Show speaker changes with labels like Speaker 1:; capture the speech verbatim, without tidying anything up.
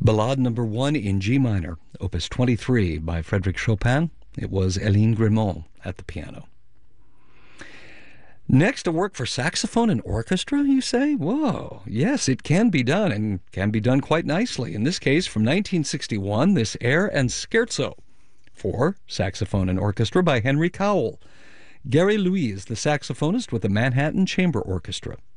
Speaker 1: Ballade number one in G minor, opus twenty-three by Frédéric Chopin. It was Eline Grimont at the piano. Next, a work for saxophone and orchestra, you say? Whoa, yes, it can be done, and can be done quite nicely. In this case, from nineteen sixty-one, this air and scherzo for saxophone and orchestra by Henry Cowell. Gary Louise, the saxophonist with the Manhattan Chamber Orchestra.